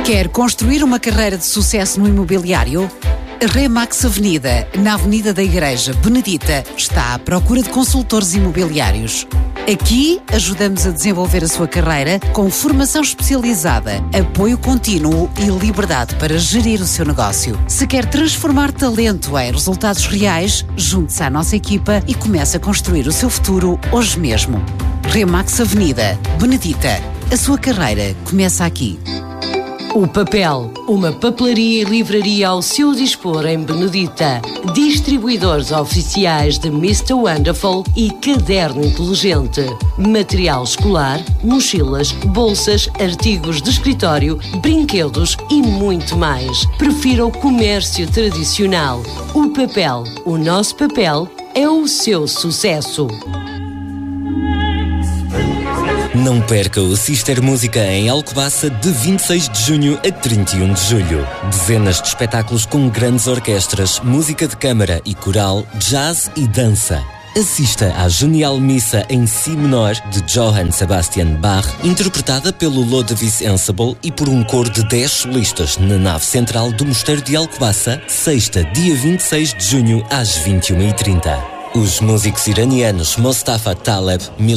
Quer construir uma carreira de sucesso no imobiliário? A Remax Avenida, na Avenida da Igreja Benedita, está à procura de consultores imobiliários. Aqui ajudamos a desenvolver a sua carreira com formação especializada, apoio contínuo e liberdade para gerir o seu negócio. Se quer transformar talento em resultados reais, junte-se à nossa equipa e comece a construir o seu futuro hoje mesmo. Remax Avenida, Benedita. A sua carreira começa aqui. O Papel, uma papelaria e livraria ao seu dispor em Benedita. Distribuidores oficiais de Mr. Wonderful e Caderno Inteligente. Material escolar, mochilas, bolsas, artigos de escritório, brinquedos e muito mais. Prefira o comércio tradicional. O Papel, o nosso papel é o seu sucesso. Não perca o Sister Música em Alcobaça de 26 de junho a 31 de julho. Dezenas de espetáculos com grandes orquestras, música de câmara e coral, jazz e dança. Assista à genial missa em si menor de Johann Sebastian Bach, interpretada pelo Ludwig Ensemble e por um coro de 10 solistas na nave central do Mosteiro de Alcobaça, sexta, dia 26 de junho às 21h30. Os músicos iranianos Mostafa Taleb,